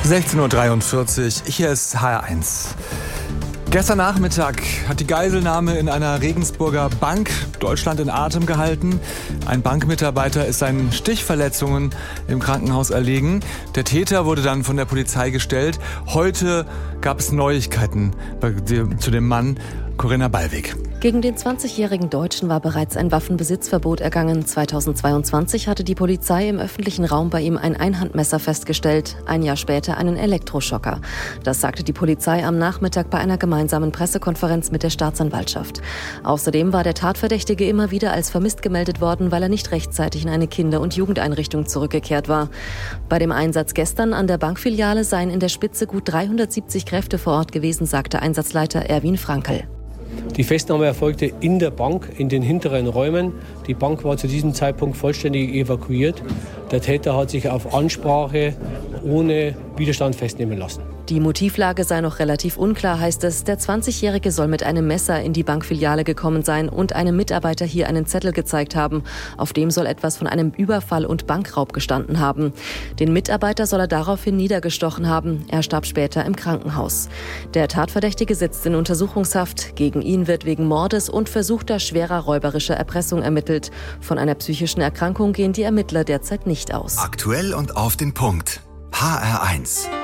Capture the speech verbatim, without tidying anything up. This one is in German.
sechzehn Uhr dreiundvierzig, hier ist H R eins. Gestern Nachmittag hat die Geiselnahme in einer Regensburger Bank Deutschland in Atem gehalten. Ein Bankmitarbeiter ist seinen Stichverletzungen im Krankenhaus erlegen. Der Täter wurde dann von der Polizei gestellt. Heute gab es Neuigkeiten zu dem Mann. Corinna Ballweg. Gegen den zwanzigjährigen Deutschen war bereits ein Waffenbesitzverbot ergangen. zweitausendzweiundzwanzig hatte die Polizei im öffentlichen Raum bei ihm ein Einhandmesser festgestellt, ein Jahr später einen Elektroschocker. Das sagte die Polizei am Nachmittag bei einer gemeinsamen Pressekonferenz mit der Staatsanwaltschaft. Außerdem war der Tatverdächtige immer wieder als vermisst gemeldet worden, weil er nicht rechtzeitig in eine Kinder- und Jugendeinrichtung zurückgekehrt war. Bei dem Einsatz gestern an der Bankfiliale seien in der Spitze gut dreihundertsiebzig Kräfte vor Ort gewesen, sagte Einsatzleiter Erwin Frankl. Die Festnahme erfolgte in der Bank, in den hinteren Räumen. Die Bank war zu diesem Zeitpunkt vollständig evakuiert. Der Täter hat sich auf Ansprache ohne Widerstand festnehmen lassen. Die Motivlage sei noch relativ unklar, heißt es. Der zwanzigjährige soll mit einem Messer in die Bankfiliale gekommen sein und einem Mitarbeiter hier einen Zettel gezeigt haben. Auf dem soll etwas von einem Überfall und Bankraub gestanden haben. Den Mitarbeiter soll er daraufhin niedergestochen haben. Er starb später im Krankenhaus. Der Tatverdächtige sitzt in Untersuchungshaft. Gegen ihn wird wegen Mordes und versuchter schwerer räuberischer Erpressung ermittelt. Von einer psychischen Erkrankung gehen die Ermittler derzeit nicht aus. Aktuell und auf den Punkt. H R eins.